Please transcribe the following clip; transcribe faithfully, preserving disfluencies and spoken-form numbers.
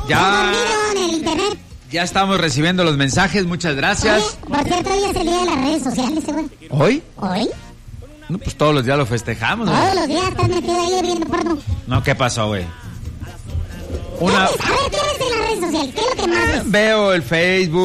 Ya. En el internet. Ya estamos recibiendo los mensajes, muchas gracias. Oye, por cierto, hoy es el día de las redes sociales, güey. ¿Hoy? ¿Hoy? No, pues todos los días lo festejamos, güey. Todos los días estás metido ahí viendo porno. No, ¿qué pasó, güey? Una... A ver, ¿qué ves en las redes sociales? ¿Qué es lo que más ves? Veo el Facebook.